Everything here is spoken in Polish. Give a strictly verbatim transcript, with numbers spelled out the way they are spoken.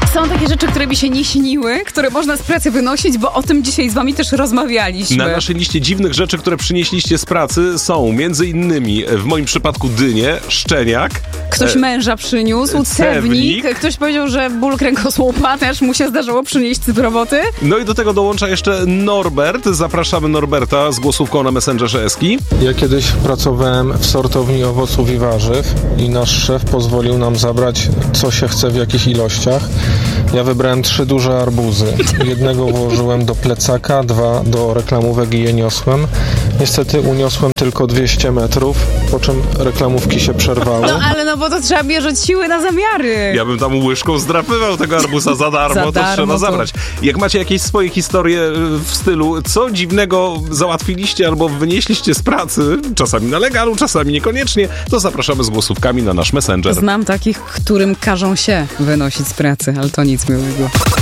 Są takie rzeczy, które mi się nie śniły, które można z pracy wynosić, bo o tym dzisiaj z wami też rozmawialiśmy. Na naszej liście dziwnych rzeczy, które przynieśliście z pracy są między innymi w moim przypadku dynie, szczeniak. Ktoś e, męża przyniósł, cewnik. cewnik. Ktoś powiedział, że ból kręgosłupa też mu się zdarzyło przynieść cyfroboty. No i do tego dołącza jeszcze Norbert. Zapraszamy Norberta z głosówką na Messengerze Eski. Ja kiedyś pracowałem w sortowni owoców i warzyw i nasz szef pozwolił nam zabrać, co się chce, w jakich ilościach. Ja wybrałem trzy duże arbuzy. Jednego włożyłem do plecaka, dwa do reklamówek i je niosłem. Niestety uniosłem tylko dwieście metrów, po czym reklamówki się przerwały. No ale no bo to trzeba bierzeć siły na zamiary. Ja bym tam łyżką zdrapywał tego arbuza za darmo, za to darmo trzeba to... zabrać. Jak macie jakieś swoje historie w stylu, co dziwnego załatwiliście albo wynieśliście z pracy, czasami na legalu, czasami niekoniecznie, to zapraszamy z głosówkami na nasz Messenger. Znam takich, którym każą się wynosić z pracy, ale to nic miłego.